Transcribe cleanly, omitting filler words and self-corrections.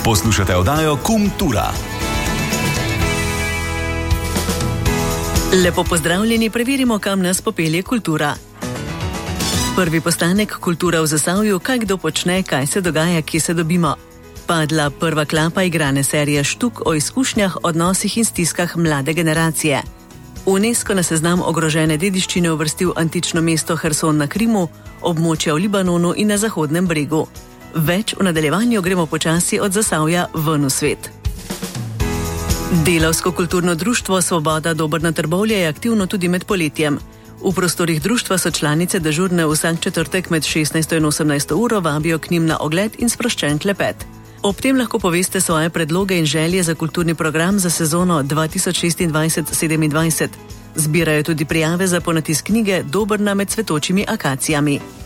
Poslušate oddajo Kultura. Lepo pozdravljeni, preverimo, kam nas popelje kultura. Prvi postanek Kultura v Zasavju, kaj kdo počne, kaj se dogaja, kje se dobimo. Padla prva klapa igrane serije Štuk o izkušnjah, odnosih in stiskah mlade generacije. UNESCO na seznam ogrožene dediščine uvrstil antično mesto Herson na Krimu, območja v Libanonu in na Zahodnem bregu. Več v nadaljevanju, gremo počasi od Zasavja ven v svet. Delavsko kulturno društvo Svoboda Dobrna Trbovlje je aktivno tudi med poletjem. V prostorih društva so članice dežurne vsak četrtek med 16 in 18 uro, vabijo k njim na ogled in sproščen klepet. Ob tem lahko poveste svoje predloge in želje za kulturni program za sezono 2026-27. Zbirajo tudi prijave za ponatis knjige Dobrna med cvetočimi akacijami.